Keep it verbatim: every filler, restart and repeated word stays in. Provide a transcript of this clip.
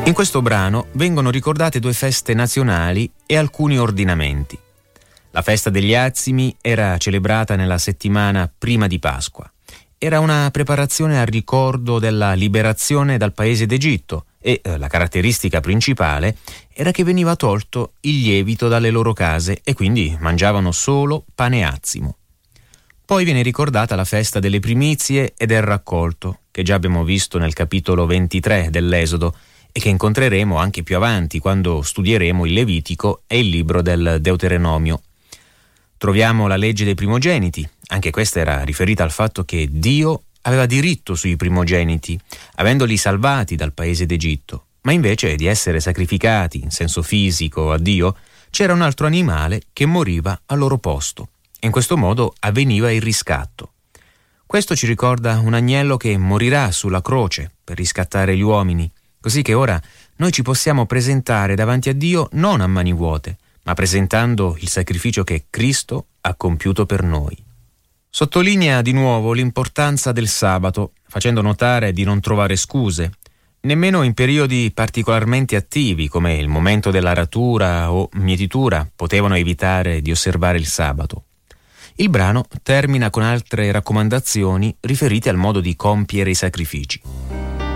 In questo brano vengono ricordate due feste nazionali e alcuni ordinamenti. La festa degli Azimi era celebrata nella settimana prima di Pasqua. Era una preparazione al ricordo della liberazione dal paese d'Egitto e eh, la caratteristica principale era che veniva tolto il lievito dalle loro case e quindi mangiavano solo pane azimo. Poi viene ricordata la festa delle primizie e del raccolto, che già abbiamo visto nel capitolo ventitré dell'Esodo e che incontreremo anche più avanti quando studieremo il Levitico e il libro del Deuteronomio. Troviamo la legge dei primogeniti, anche questa era riferita al fatto che Dio aveva diritto sui primogeniti, avendoli salvati dal paese d'Egitto, ma invece di essere sacrificati in senso fisico a Dio, c'era un altro animale che moriva al loro posto. In questo modo avveniva il riscatto. Questo ci ricorda un agnello che morirà sulla croce per riscattare gli uomini, così che ora noi ci possiamo presentare davanti a Dio non a mani vuote, ma presentando il sacrificio che Cristo ha compiuto per noi. Sottolinea di nuovo l'importanza del sabato, facendo notare di non trovare scuse, nemmeno in periodi particolarmente attivi come il momento dell'aratura o mietitura potevano evitare di osservare il sabato. Il brano termina con altre raccomandazioni riferite al modo di compiere i sacrifici.